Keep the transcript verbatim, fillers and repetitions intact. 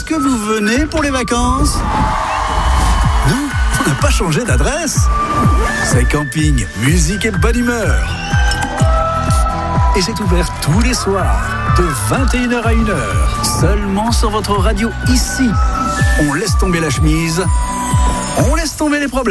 que vous venez pour les vacances ? Non, on n'a pas changé d'adresse. C'est camping, musique et bonne humeur. Et c'est ouvert tous les soirs, de vingt et une heures à une heure, seulement sur votre radio ici. On laisse tomber la chemise, on laisse tomber les problèmes.